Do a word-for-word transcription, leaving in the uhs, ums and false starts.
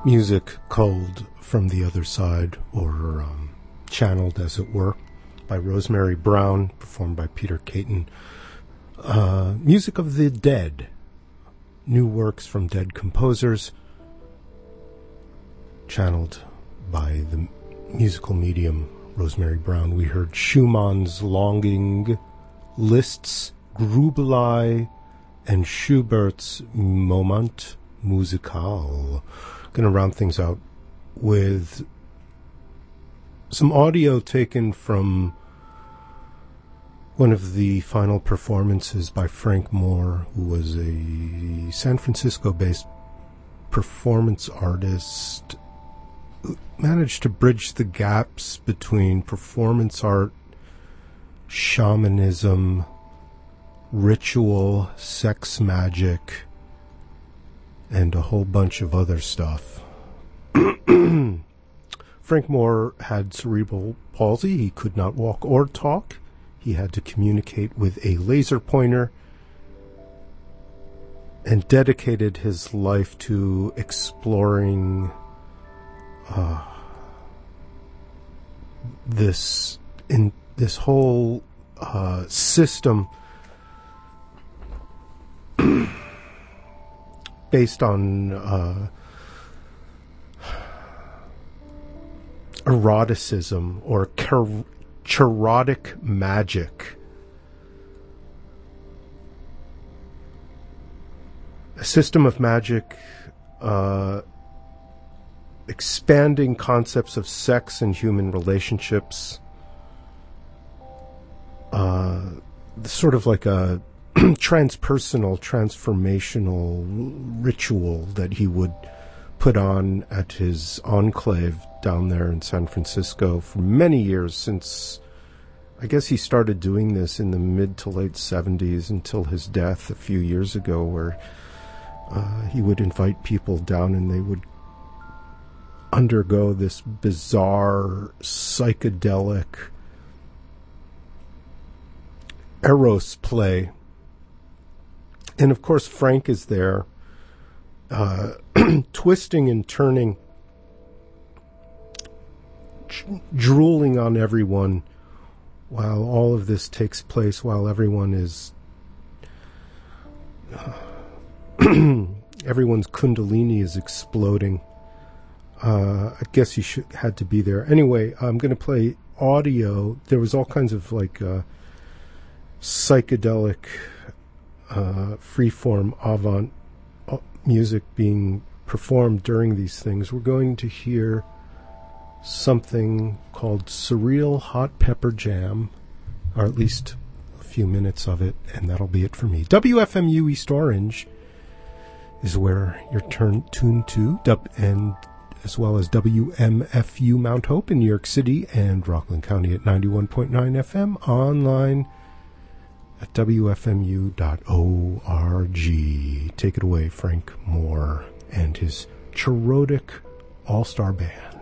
music culled from the other side, or um, channeled, as it were, by Rosemary Brown, performed by Peter Caton. Uh, music of the Dead, new works from dead composers, channeled by the musical medium Rosemary Brown. We heard Schumann's Longing, Liszt's Grubelei, and Schubert's Moment Musical. Going to round things out with some audio taken from one of the final performances by Frank Moore, who was a San Francisco-based performance artist who managed to bridge the gaps between performance art, shamanism, ritual, sex magic, and a whole bunch of other stuff. Frank Moore had cerebral palsy. He could not walk or talk. He had to communicate with a laser pointer, and dedicated his life to exploring uh, this in this whole uh, system based on uh, eroticism or char- charotic magic. A system of magic uh, expanding concepts of sex and human relationships, uh, sort of like a transpersonal, transformational ritual that he would put on at his enclave down there in San Francisco for many years, since I guess he started doing this in the mid to late seventies until his death a few years ago, where uh, he would invite people down and they would undergo this bizarre psychedelic Eros play. And of course Frank is there, uh, twisting and turning, drooling on everyone while all of this takes place, while everyone is uh, everyone's kundalini is exploding. uh, I guess he should had to be there. Anyway, I'm going to play audio. There was all kinds of like uh, psychedelic uh, freeform avant music being performed during these things. We're going to hear something called Surreal Hot Pepper Jam, or at least a few minutes of it, and that'll be it for me. W F M U East Orange is where you're turn, tuned to, and as well as W M F U Mount Hope in New York City and Rockland County at ninety-one point nine F M, online at W F M U dot org. Take it away, Frank Moore and his Charotic All-Star Band.